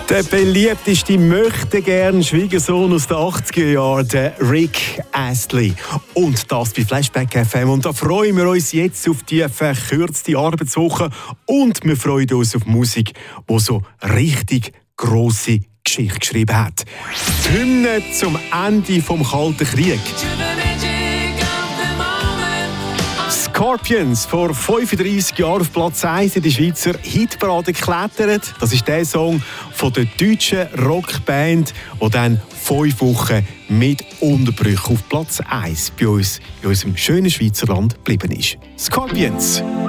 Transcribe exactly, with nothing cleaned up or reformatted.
Der beliebteste möchte gern Schwiegersohn aus den achtziger Jahren, der Rick Astley. Und das bei Flashback F M. Und da freuen wir uns jetzt auf die verkürzte Arbeitswoche. Und wir freuen uns auf Musik, die so richtig grosse Geschichte geschrieben hat. Die Hymne zum Ende vom Kalten Krieg. Scorpions, vor fünfunddreissig Jahren auf Platz eins in der Schweizer Hitparade geklettert. Das ist der Song von der deutschen Rockband, der dann fünf Wochen mit Unterbrüchen auf Platz eins bei uns in unserem schönen Schweizer Land geblieben ist. Scorpions.